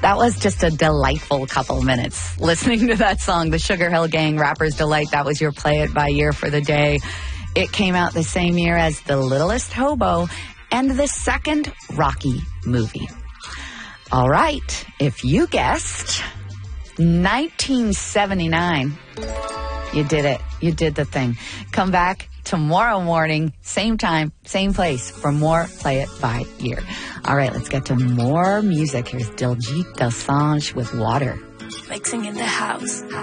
That was just a delightful couple minutes listening to that song, the Sugar Hill Gang, Rapper's Delight. That was your Play It by Ear for the day. It came out the same year as The Littlest Hobo and the second Rocky movie. All right, if you guessed 1979, you did it. You did the thing. Come back tomorrow morning, same time, same place for more Play It by Ear. All right, let's get to more music. Here's Diljit Dosanjh with Water. Mixing in the house.